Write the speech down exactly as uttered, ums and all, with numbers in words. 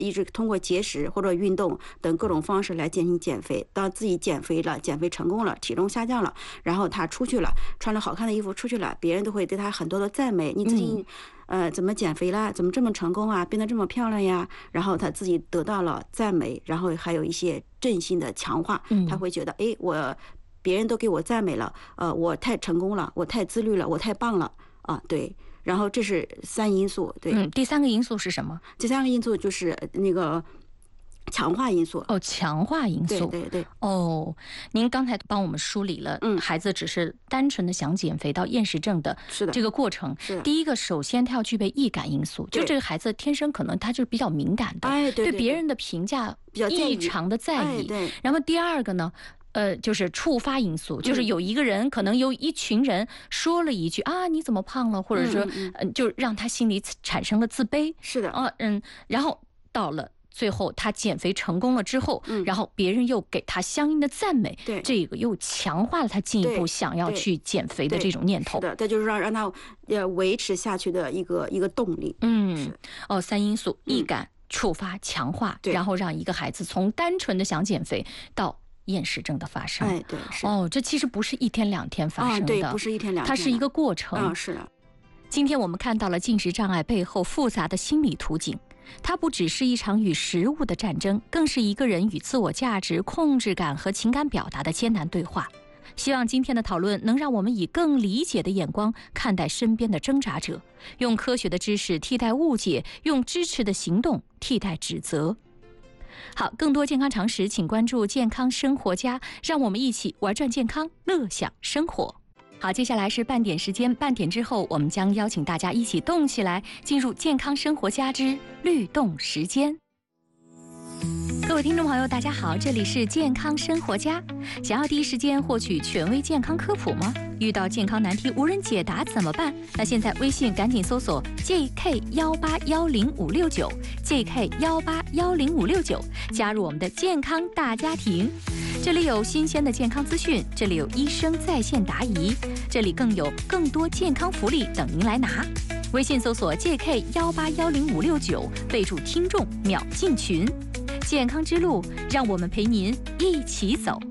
一直通过节食或者运动等各种方式来进行减肥。当自己减肥了，减肥成功了，体重下降了，然后他出去了，穿了好看的衣服出去了，别人都会对他很多的赞美。你最近、嗯、呃怎么减肥啦？怎么这么成功啊？变得这么漂亮呀？然后他自己得到了赞美，然后还有一些振兴的强化，他会觉得哎，我别人都给我赞美了，呃，我太成功了，我太自律了，我太棒了啊，对。然后这是三因素，对。 嗯，第三个因素是什么？ 第三个因素就是那个强化因素。 哦，强化因素。 对对对。 哦，您刚才帮我们梳理了，嗯，孩子只是单纯的想减肥到厌食症的这个过程。 是的。 第一个，首先他要具备易感因素，就这个孩子天生可能他就比较敏感的， 哎，对对对， 对别人的评价异常的在意。 哎、对。 然后第二个呢？呃，就是触发因素，就是有一个人，可能有一群人说了一句啊，你怎么胖了，或者说，嗯、呃，就让他心里产生了自卑。 是的， 啊，嗯，然后到了最后他减肥成功了之后，嗯，然后别人又给他相应的赞美， 对， 这个又强化了他进一步想要去减肥的这种念头。 是的，这就是让让他呃维持下去的一个一个动力。 嗯，哦，三因素：易感、触发、强化，然后让一个孩子从单纯的想减肥到厌食症的发生。 哎，对，是哦，这其实不是一天两天发生的， 啊、对，不是一天两天， 它是一个过程。 啊，是的。 今天我们看到了进食障碍背后复杂的心理图景，它不只是一场与食物的战争，更是一个人与自我价值、控制感和情感表达的艰难对话。希望今天的讨论能让我们以更理解的眼光看待身边的挣扎者，用科学的知识替代误解，用支持的行动替代指责。好，更多健康常识，请关注健康生活家，让我们一起玩转健康，乐享生活。好，接下来是半点时间，半点之后我们将邀请大家一起动起来，进入健康生活家之律动时间。各位听众朋友，大家好，这里是健康生活家。想要第一时间获取权威健康科普吗？遇到健康难题无人解答怎么办？那现在微信赶紧搜索 J K 一八一零五六九 J K 一八一零五六九，加入我们的健康大家庭。这里有新鲜的健康资讯，这里有医生在线答疑，这里更有更多健康福利等您来拿。微信搜索 J K 一八一零五六九，备注听众秒进群。健康之路，让我们陪您一起走。